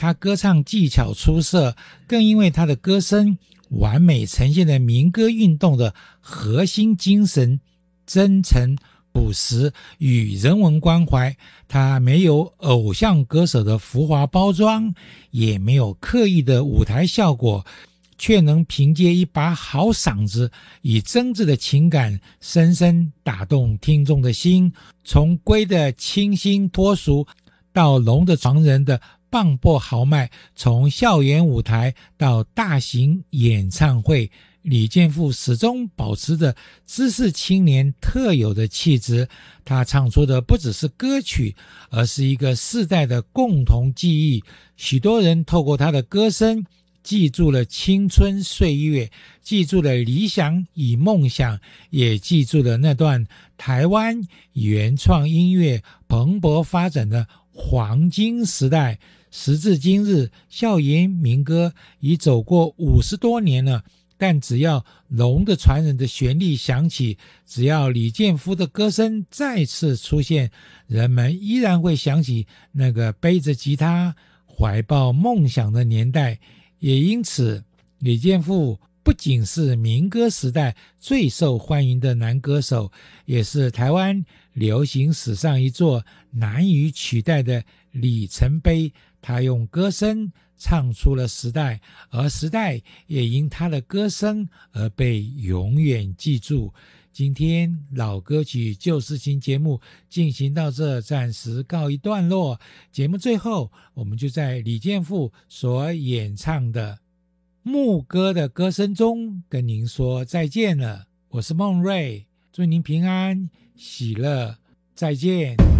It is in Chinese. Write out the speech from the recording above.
他歌唱技巧出色，更因为他的歌声完美呈现了民歌运动的核心精神：真诚、朴实与人文关怀。他没有偶像歌手的浮华包装，也没有刻意的舞台效果，却能凭借一把好嗓子，以真挚的情感深深打动听众的心。从龟的清新脱俗，到龙的传人的磅礴豪迈，从校园舞台到大型演唱会，李健富始终保持着知识青年特有的气质。他唱出的不只是歌曲，而是一个世代的共同记忆。许多人透过他的歌声记住了青春岁月，记住了理想与梦想，也记住了那段台湾原创音乐蓬勃发展的黄金时代。时至今日，校园民歌已走过50多年了，但只要龙的传人的旋律响起，只要李健夫的歌声再次出现，人们依然会想起那个背着吉他怀抱梦想的年代。也因此，李健富不仅是民歌时代最受欢迎的男歌手，也是台湾流行史上一座难以取代的里程碑。他用歌声唱出了时代，而时代也因他的歌声而被永远记住。今天老歌曲旧事情节目进行到这，暂时告一段落。节目最后，我们就在李健富所演唱的牧歌的歌声中跟您说再见了。我是孟瑞，祝您平安喜乐，再见。